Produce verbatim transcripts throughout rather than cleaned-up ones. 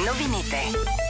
Новините.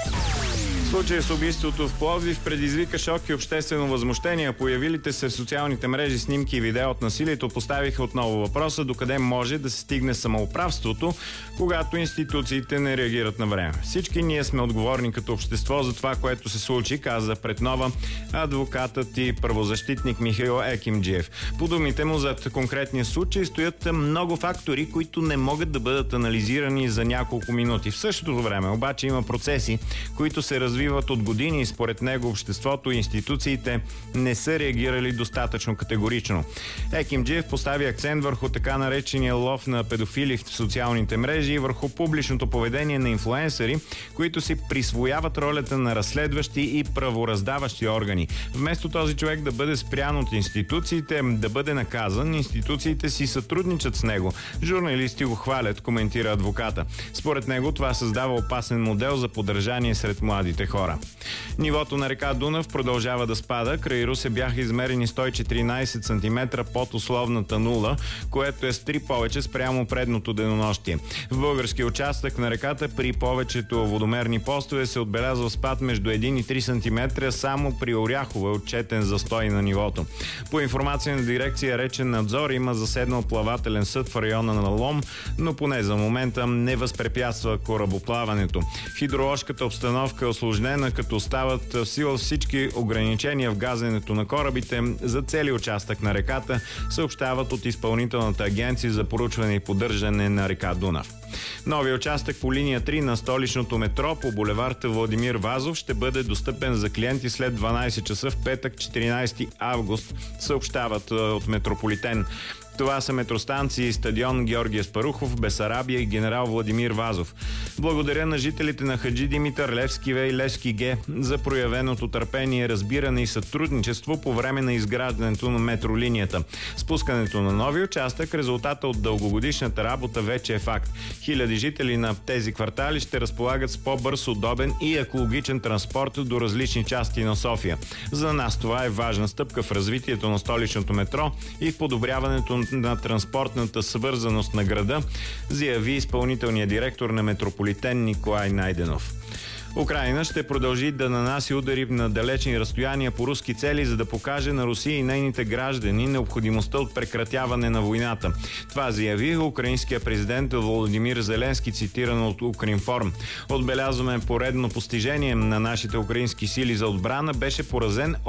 Случай с убийството в Пловдив предизвика шок и обществено възмущение. Появилите се в социалните мрежи снимки и видео от насилието поставиха отново въпроса докъде може да се стигне самоуправството, когато институциите не реагират на време. Всички ние сме отговорни като общество за това, което се случи, каза пред Нова адвокатът и правозащитник Михаил Екимджиев. По думите му, зад конкретния случай стоят много фактори, които не могат да бъдат анализирани за няколко минути. В същото време обаче има процеси, които се развиват от години и според него обществото и институциите не са реагирали достатъчно категорично. Екимджиев постави акцент върху така наречения лов на педофили в социалните мрежи и върху публичното поведение на инфлуенсъри, които си присвояват ролята на разследващи и правораздаващи органи. Вместо този човек да бъде спрян от институциите, да бъде наказан, институциите си сътрудничат с него. Журналисти го хвалят, коментира адвоката. Според него това създава опасен модел за поддържание сред младите хора. Нивото на река Дунав продължава да спада. Край Русе бяха измерени сто и четиринадесет сантиметра под условната нула, което е с три повече спрямо предното денонощие. В българския участък на реката при повечето водомерни постове се отбелязва спад между един и три сантиметра, само при Оряхово е отчетен застой на нивото. По информация на дирекция Речен надзор има заседнал плавателен съд в района на Лом, но поне за момента не възпрепятства корабоплаването. Хидроложката обстановка е осложнена, като остават в сила всички ограничения в газенето на корабите за цели участък на реката, съобщават от Изпълнителната агенция за проучване и поддържане на река Дунав. Новия участък по линия три на столичното метро по булевард Владимир Вазов ще бъде достъпен за клиенти след дванадесет часа в петък, четиринадесети август, съобщават от Метрополитен. Това са метростанции стадион Георги Аспарухов, Бесарабия и генерал Владимир Вазов. Благодаря на жителите на Хаджи Димитър, Левски Вей и Левски Г за проявеното търпение, разбиране и сътрудничество по време на изграждането на метролинията. Спускането на нови участък, резултата от дългогодишната работа вече е факт. Хиляди жители на тези квартали ще разполагат с по-бърз, удобен и екологичен транспорт до различни части на София. За нас това е важна стъпка в развитието на столичното метро и в подобряването на транспортната свързаност на града, заяви изпълнителният директор на Метрополитен Николай Найденов. Украйна ще продължи да нанася удари на далечни разстояния по руски цели, за да покаже на Русия и нейните граждани необходимостта от прекратяване на войната. Това заяви украинския президент Володимир Зеленски, цитиран от Укринформ. Отбелязваме поредно постижение на нашите украински сили за отбрана, беше поразен